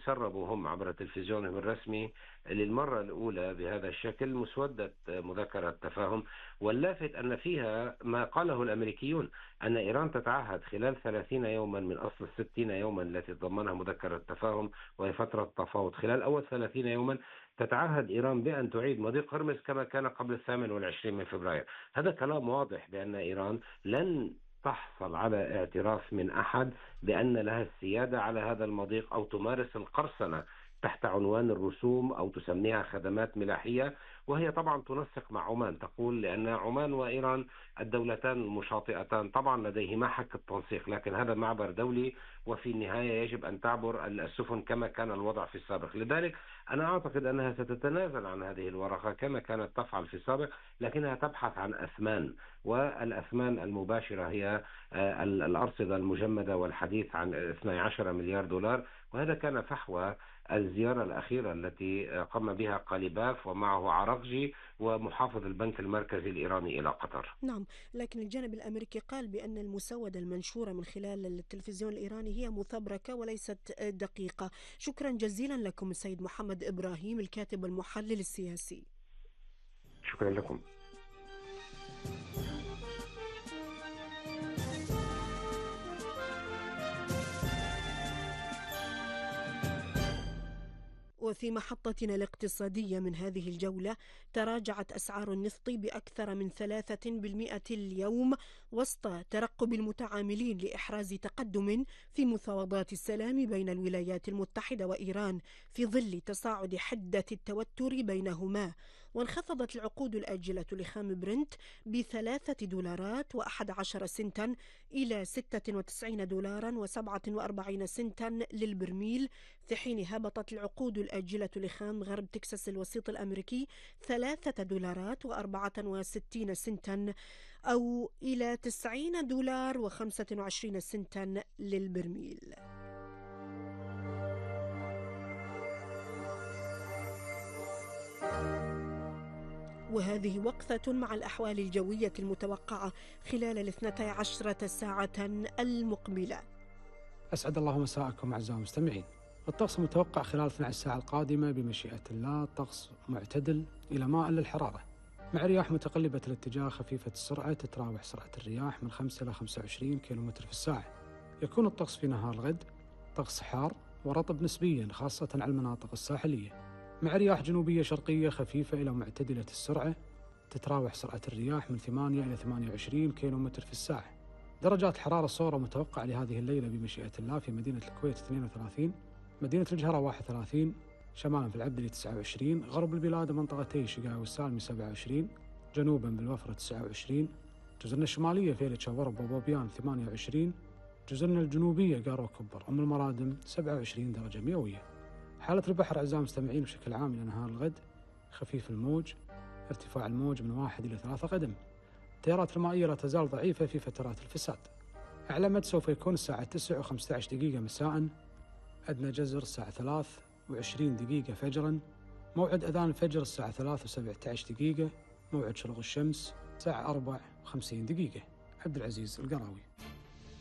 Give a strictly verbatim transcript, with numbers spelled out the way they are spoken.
سربوا هم عبر تلفزيونهم الرسمي للمرة الأولى بهذا الشكل مسودة مذكرة تفاهم، واللافت أن فيها ما قاله الأمريكيون أن إيران تتعهد خلال ثلاثين يوما من أصل الستين يوما التي تضمنها مذكرة التفاهم وهي فترة تفاوض. خلال أول ثلاثين يوما تتعهد إيران بأن تعيد مضيق هرمز كما كان قبل الثامن والعشرين من فبراير. هذا كلام واضح بأن إيران لن تحصل على اعتراف من أحد بأن لها السيادة على هذا المضيق أو تمارس القرصنة تحت عنوان الرسوم أو تسميها خدمات ملاحية، وهي طبعا تنسق مع عمان، تقول لأن عمان وإيران الدولتان المشاطئتان طبعا لديهما حق التنسيق، لكن هذا معبر دولي وفي النهاية يجب أن تعبر السفن كما كان الوضع في السابق. لذلك أنا أعتقد أنها ستتنازل عن هذه الورقة كما كانت تفعل في السابق، لكنها تبحث عن أثمان، والأثمان المباشرة هي آه، الأرصدة المجمدة والحديث عن اثني عشر مليار دولار، وهذا كان فحوى الزيارة الأخيرة التي قام بها قاليباف ومعه عراقجي ومحافظ البنك المركزي الإيراني إلى قطر. نعم، لكن الجانب الأمريكي قال بأن المسودة المنشورة من خلال التلفزيون الإيراني هي مفبركة وليست دقيقة. شكرا جزيلا لكم السيد محمد إبراهيم، الكاتب والمحلل السياسي. شكرا لكم. وفي محطتنا الاقتصادية من هذه الجولة، تراجعت أسعار النفط بأكثر من ثلاثة بالمئة اليوم وسط ترقب المتعاملين لإحراز تقدم في مفاوضات السلام بين الولايات المتحدة وإيران في ظل تصاعد حدة التوتر بينهما. وانخفضت العقود الآجلة لخام برنت بثلاثة دولارات وأحد عشر سنتا إلى ستة وتسعين دولارا وسبعة وأربعين سنتا للبرميل، في حين هبطت العقود الآجلة لخام غرب تكساس الوسيط الأمريكي ثلاثة دولارات وأربعة وستين سنتا أو إلى تسعين دولار وخمسة وعشرين سنتا للبرميل. وهذه وقفة مع الأحوال الجوية المتوقعة خلال الاثنتي عشرة ساعة المقبلة. أسعد الله مساءكم أعزائي المستمعين. الطقس متوقع خلال اثنتي عشرة ساعة القادمة بمشيئة الله طقس معتدل إلى مائل للحرارة، مع رياح متقلبة الاتجاه خفيفة السرعة تتراوح سرعة الرياح من خمسة إلى خمسة وعشرين كيلومتر في الساعة. يكون الطقس في نهار الغد طقس حار ورطب نسبيا خاصة على المناطق الساحلية، مع رياح جنوبية شرقية خفيفة إلى معتدلة السرعة تتراوح سرعة الرياح من ثمانية إلى ثمانية وعشرين كيلومتر في الساعة. درجات الحرارة الصغرى متوقعة لهذه الليلة بمشيئة الله في مدينة الكويت اثنين وثلاثين، مدينة الجهرة واحد وثلاثين، شمالا في العبدلي تسعة وعشرين، غرب البلاد منطقتي شقاوي والسالمي سبعة وعشرين، جنوبا بالوفرة تسعة وعشرين، جزرنا الشمالية فيلة شاورب وبوبيان ثمانية وعشرين، جزرنا الجنوبية قارو كبر أم المرادم سبعة وعشرين درجة مئوية. حالة البحر أعزائي المستمعين بشكل عام إلى نهار الغد خفيف الموج، ارتفاع الموج من واحد إلى ثلاثة قدم. التيارات المائية لا تزال ضعيفة في فترات الفساد. أعلى مد سوف يكون الساعة تسعة وخمسة عشر دقيقة مساء، أدنى جزر الساعة ثلاث وعشرين دقيقة فجرا، موعد أذان الفجر الساعة ثلاث وسبعة عشر دقيقة، موعد شروق الشمس الساعة أربع وخمسين دقيقة. عبد العزيز القراوي.